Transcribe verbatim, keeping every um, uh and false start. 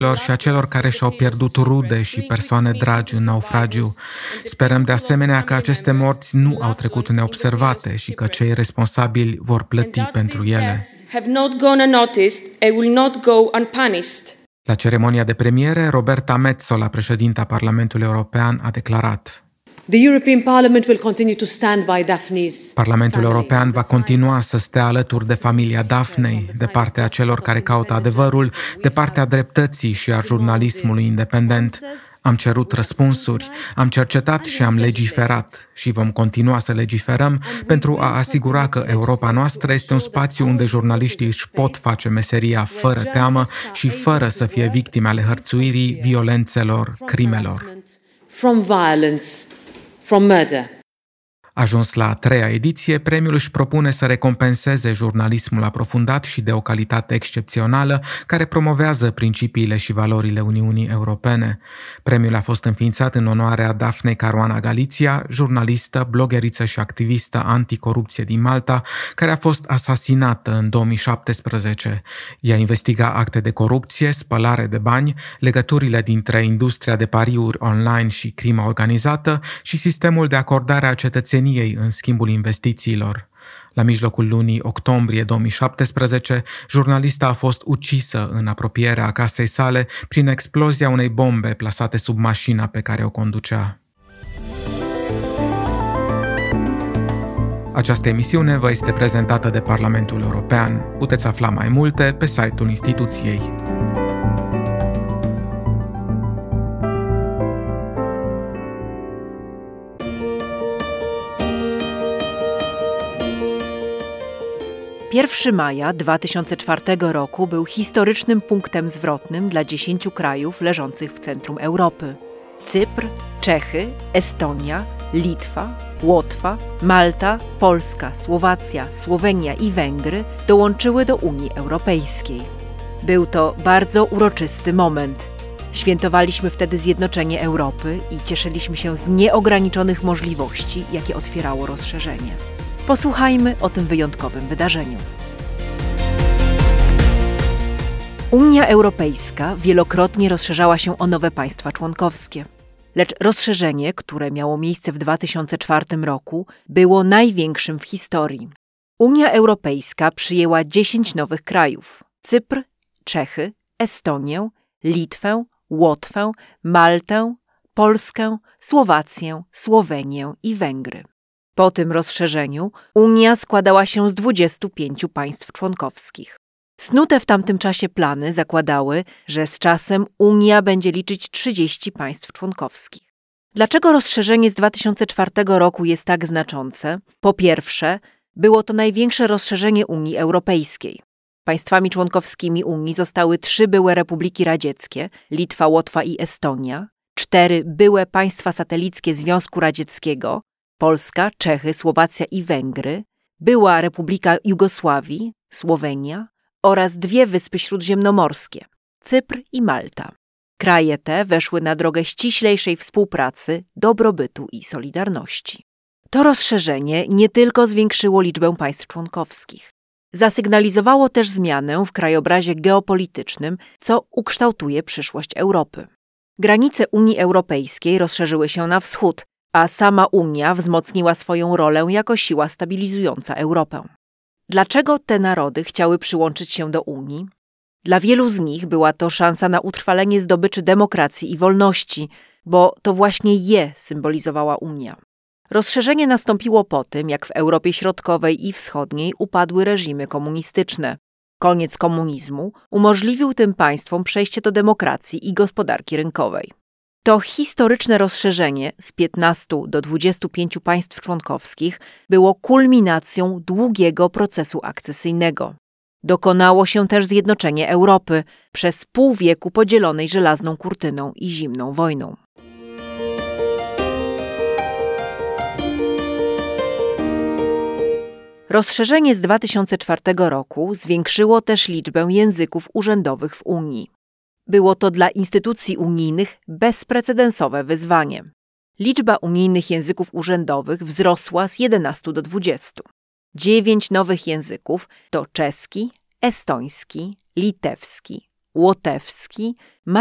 și a celor care și-au pierdut rude și persoane dragi în naufragiu. Sperăm de asemenea că aceste morți nu au trecut neobservate și că cei responsabili vor plăti pentru ele. La ceremonia de premiere, Roberta Metsola, președinta Parlamentului European, a declarat: The European Parliament will continue to stand by Daphne's Parlamentul European va continua să stea alături de familia Daphnei, de partea celor care caută adevărul, de partea dreptății și a jurnalismului independent. Am cerut răspunsuri, am cercetat și am legiferat și vom continua să legiferăm pentru a asigura că Europa noastră este un spațiu unde jurnaliștii își pot face meseria fără teamă și fără să fie victime ale hărțuirii, violențelor, crimelor. From violence. From murder. Ajuns la a treia ediție, premiul își propune să recompenseze jurnalismul aprofundat și de o calitate excepțională care promovează principiile și valorile Uniunii Europene. Premiul a fost înființat în onoarea Daphnei Caruana Galizia, jurnalistă, blogheriță și activistă anticorupție din Malta, care a fost asasinată în două mii șaptesprezece. Ea investiga acte de corupție, spălare de bani, legăturile dintre industria de pariuri online și crima organizată și sistemul de acordare a cetățeniei în schimbul investițiilor. La mijlocul lunii octombrie două mii șaptesprezece, jurnalista a fost ucisă în apropierea casei sale prin explozia unei bombe plasate sub mașina pe care o conducea. Această emisiune vă este prezentată de Parlamentul European. Puteți afla mai multe pe site-ul instituției. pierwszego maja dwa tysiące czwartego roku był historycznym punktem zwrotnym dla dziesięciu krajów leżących w centrum Europy. Cypr, Czechy, Estonia, Litwa, Łotwa, Malta, Polska, Słowacja, Słowenia i Węgry dołączyły do Unii Europejskiej. Był to bardzo uroczysty moment. Świętowaliśmy wtedy zjednoczenie Europy i cieszyliśmy się z nieograniczonych możliwości, jakie otwierało rozszerzenie. Posłuchajmy o tym wyjątkowym wydarzeniu. Unia Europejska wielokrotnie rozszerzała się o nowe państwa członkowskie. Lecz rozszerzenie, które miało miejsce w dwa tysiące czwartym roku, było największym w historii. Unia Europejska przyjęła dziesięć nowych krajów: Cypr, Czechy, Estonię, Litwę, Łotwę, Maltę, Polskę, Słowację, Słowenię i Węgry. Po tym rozszerzeniu Unia składała się z dwudziestu pięciu państw członkowskich. Snute w tamtym czasie plany zakładały, że z czasem Unia będzie liczyć trzydzieści państw członkowskich. Dlaczego rozszerzenie z dwa tysiące czwartego roku jest tak znaczące? Po pierwsze, było to największe rozszerzenie Unii Europejskiej. Państwami członkowskimi Unii zostały trzy byłe republiki radzieckie – Litwa, Łotwa i Estonia, cztery byłe państwa satelickie Związku Radzieckiego – Polska, Czechy, Słowacja i Węgry, była Republika Jugosławii, Słowenia oraz dwie wyspy śródziemnomorskie, Cypr i Malta. Kraje te weszły na drogę ściślejszej współpracy, dobrobytu i solidarności. To rozszerzenie nie tylko zwiększyło liczbę państw członkowskich. Zasygnalizowało też zmianę w krajobrazie geopolitycznym, co ukształtuje przyszłość Europy. Granice Unii Europejskiej rozszerzyły się na wschód, a sama Unia wzmocniła swoją rolę jako siła stabilizująca Europę. Dlaczego te narody chciały przyłączyć się do Unii? Dla wielu z nich była to szansa na utrwalenie zdobyczy demokracji i wolności, bo to właśnie je symbolizowała Unia. Rozszerzenie nastąpiło po tym, jak w Europie Środkowej i Wschodniej upadły reżimy komunistyczne. Koniec komunizmu umożliwił tym państwom przejście do demokracji i gospodarki rynkowej. To historyczne rozszerzenie z piętnastu do dwudziestu pięciu państw członkowskich było kulminacją długiego procesu akcesyjnego. Dokonało się też zjednoczenie Europy przez pół wieku podzielonej żelazną kurtyną i zimną wojną. Rozszerzenie z dwa tysiące czwartego roku zwiększyło też liczbę języków urzędowych w Unii. Było to dla instytucji unijnych bezprecedensowe wyzwanie. Liczba unijnych języków urzędowych wzrosła z jedenastu do dwudziestu. Dziewięć nowych języków to czeski, estoński, litewski, Łotewski,